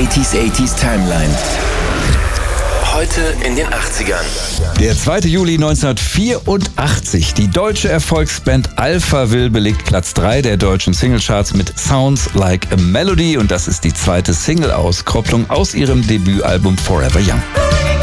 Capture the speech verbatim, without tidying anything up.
achtziger achtziger Timeline. Heute in den achtzigern. Der zweite Juli neunzehnhundertvierundachtzig. Die deutsche Erfolgsband Alphaville belegt Platz drei der deutschen Singlecharts mit Sounds Like a Melody. Und das ist die zweite Single-Auskopplung aus ihrem Debütalbum Forever Young.